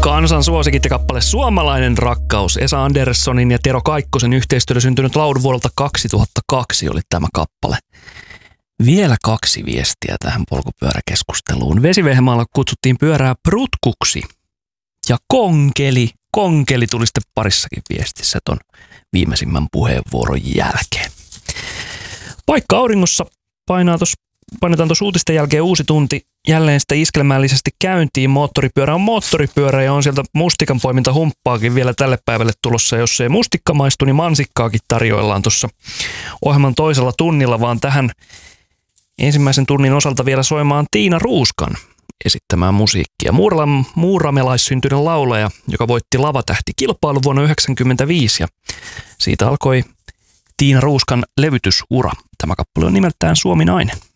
Kansan suosikit ja kappale Suomalainen rakkaus. Esa Anderssonin ja Tero Kaikkosen yhteistyöllä syntynyt laulu vuodelta 2002 oli tämä kappale. Vielä 2 viestiä tähän polkupyöräkeskusteluun. Vesivehmaalla kutsuttiin pyörää prutkuksi ja konkeli. Konkeli tuli sitten parissakin viestissä ton viimeisimmän puheenvuoron jälkeen. Paikka auringossa painetaan tuossa uutisten jälkeen uusi tunti jälleen sitten iskelmällisesti käyntiin. Moottoripyörä on moottoripyörä ja on sieltä mustikanpoimintahumppaakin vielä tälle päivälle tulossa. Jos ei mustikka maistu, niin mansikkaakin tarjoillaan tuossa ohjelman toisella tunnilla, vaan tähän ensimmäisen tunnin osalta vielä soimaan Tiina Ruuskan esittämään musiikkia. Muuramelaissyntyinen laulaja, joka voitti Lavatähti-kilpailun vuonna 1995 ja siitä alkoi Tiina Ruuskan levytysura. Tämä kappale on nimeltään Suomi-nainen.